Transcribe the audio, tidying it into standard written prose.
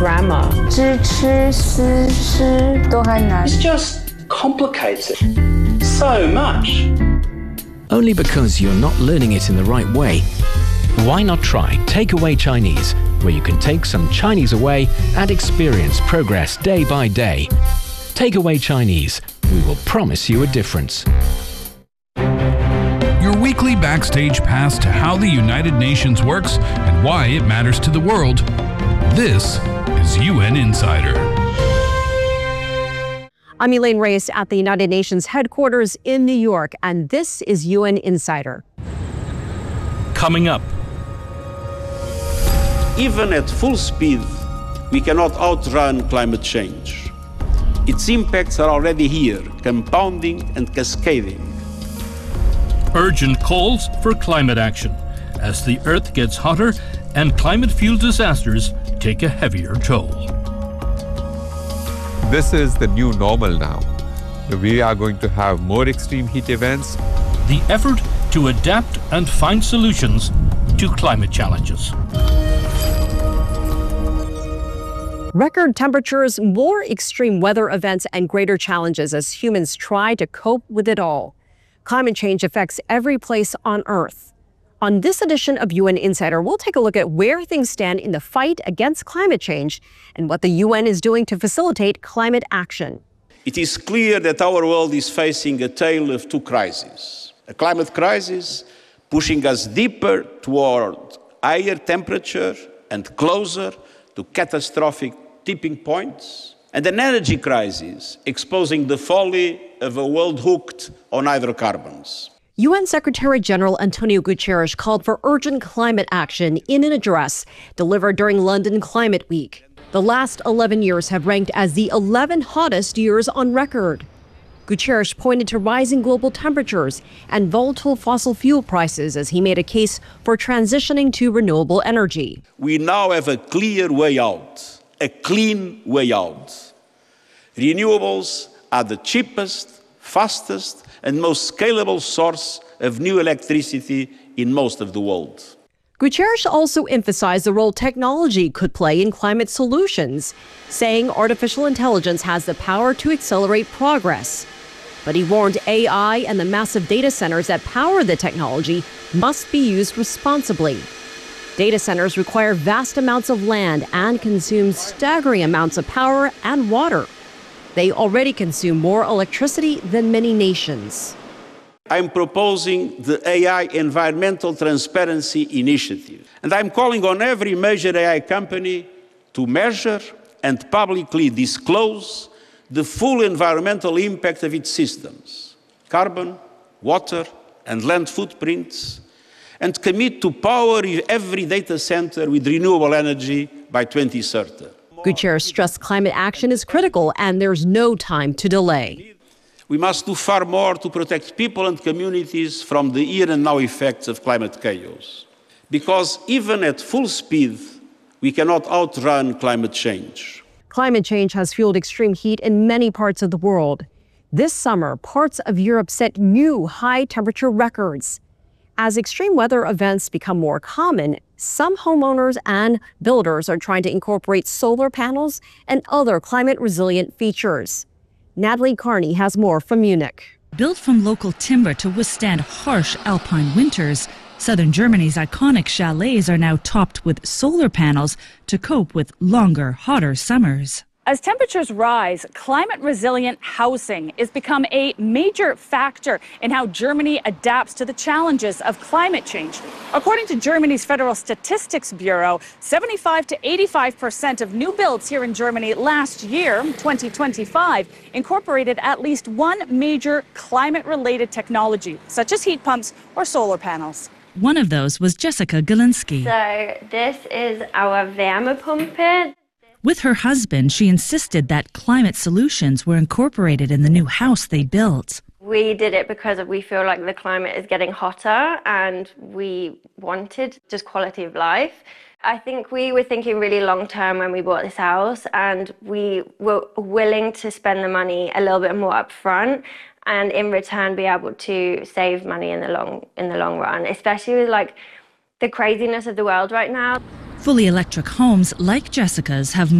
grammar. 知吃思诗都很难。 It's just complicated. So much. Only because you're not learning it in the right way. Why not try Takeaway Chinese, where you can take some Chinese away and experience progress day by day. Takeaway Chinese. We will promise you a difference. Your weekly backstage pass to how the United Nations works and why it matters to the world. This is UN Insider. I'm Elaine Reyes at the United Nations headquarters in New York, and this is UN Insider. Coming up. Even at full speed, we cannot outrun climate change. Its impacts are already here, compounding and cascading. Urgent calls for climate action as the Earth gets hotter and climate-fueled disasters take a heavier toll. This is the new normal now. We are going to have more extreme heat events. The effort to adapt and find solutions to climate challenges. Record temperatures, more extreme weather events, and greater challenges as humans try to cope with it all. Climate change affects every place on Earth. On this edition of UN Insider, we'll take a look at where things stand in the fight against climate change and what the UN is doing to facilitate climate action. It is clear that our world is facing a tale of two crises. A climate crisis pushing us deeper toward higher temperature and closer to catastrophic tipping points, and an energy crisis exposing the folly of a world hooked on hydrocarbons. UN Secretary-General Antonio Guterres called for urgent climate action in an address delivered during London Climate Week. The last 11 years have ranked as the 11 hottest years on record. Guterres pointed to rising global temperatures and volatile fossil fuel prices as he made a case for transitioning to renewable energy. We now have a clear way out, a clean way out. Renewables are the cheapest, fastest, and most scalable source of new electricity in most of the world. Guterres also emphasized the role technology could play in climate solutions, saying artificial intelligence has the power to accelerate progress. But he warned AI and the massive data centers that power the technology must be used responsibly. Data centers require vast amounts of land and consume staggering amounts of power and water. They already consume more electricity than many nations. I'm proposing the AI Environmental Transparency Initiative, and I'm calling on every major AI company to measure and publicly disclose the full environmental impact of its systems, carbon, water, and land footprints, and commit to power every data center with renewable energy by 2030. Guterres stressed climate action is critical and there's no time to delay. We must do far more to protect people and communities from the here and now effects of climate chaos. Because even at full speed, we cannot outrun climate change. Climate change has fueled extreme heat in many parts of the world. This summer, parts of Europe set new high-temperature records. As extreme weather events become more common, some homeowners and builders are trying to incorporate solar panels and other climate-resilient features. Natalie Carney has more from Munich. Built from local timber to withstand harsh alpine winters, southern Germany's iconic chalets are now topped with solar panels to cope with longer, hotter summers. As temperatures rise, climate-resilient housing has become a major factor in how Germany adapts to the challenges of climate change. According to Germany's Federal Statistics Bureau, 75 to 85% of new builds here in Germany last year, 2025, incorporated at least one major climate-related technology, such as heat pumps or solar panels. One of those was Jessica Galinski. So this is our Wärmepumpe. With her husband, she insisted that climate solutions were incorporated in the new house they built. We did it because we feel like the climate is getting hotter and we wanted just quality of life. I think we were thinking really long term when we bought this house, and we were willing to spend the money a little bit more upfront and in return be able to save money in the long run, especially with like the craziness of the world right now. Fully electric homes like Jessica's have